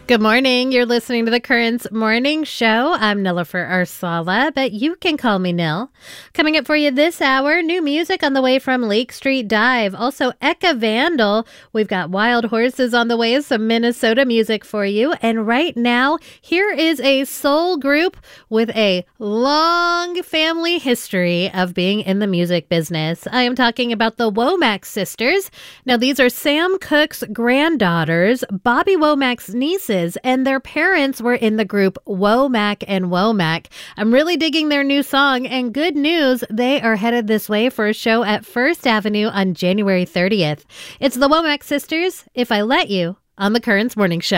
Good morning. You're listening to the Currents Morning Show. I'm Nilofer Arsala, but you can call me Nil. Coming up for you this hour, new music on the way from Lake Street Dive. Also, Eka Vandal. We've got Wild Horses on the way, some Minnesota music for you. And right now, here is a soul group with a long family history of being in the music business. I am talking about the Womack sisters. Now, these are Sam Cooke's granddaughters, Bobby Womack's nieces, and their parents were in the group Womack and Womack. I'm really digging their new song, and good news, they are headed this way for a show at First Avenue on January 30th. It's the Womack sisters, If I Let You, on the Currents Morning Show.